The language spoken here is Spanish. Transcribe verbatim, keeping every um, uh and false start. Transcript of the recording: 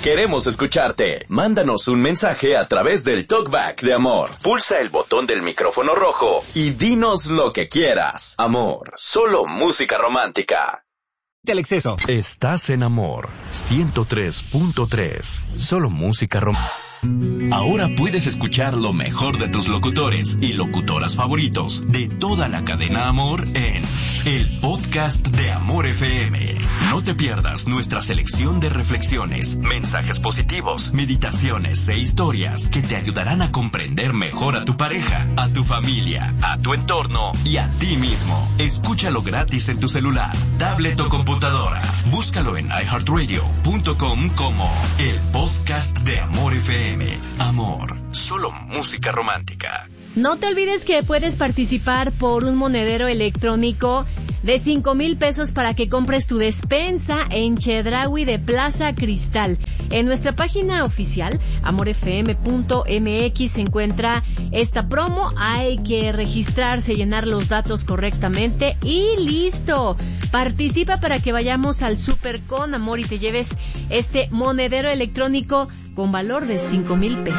Queremos escucharte. Mándanos un mensaje a través del Talkback de Amor. Pulsa el botón del micrófono rojo y dinos lo que quieras. Amor, solo música romántica. Del exceso. Estás en Amor ciento tres punto tres. Solo música romántica. Ahora puedes escuchar lo mejor de tus locutores y locutoras favoritos de toda la cadena Amor en el podcast de Amor F M. No te pierdas nuestra selección de reflexiones, mensajes positivos, meditaciones e historias que te ayudarán a comprender mejor a tu pareja, a tu familia, a tu entorno y a ti mismo. Escúchalo gratis en tu celular, tablet o computadora. Búscalo en i heart radio punto com como el podcast de Amor F M. Amor, solo música romántica. No te olvides que puedes participar por un monedero electrónico de cinco mil pesos para que compres tu despensa en Chedraui de Plaza Cristal. En nuestra página oficial, amor f m punto m x, se encuentra esta promo. Hay que registrarse, llenar los datos correctamente y listo. Participa para que vayamos al Super con Amor y te lleves este monedero electrónico con valor de cinco mil pesos.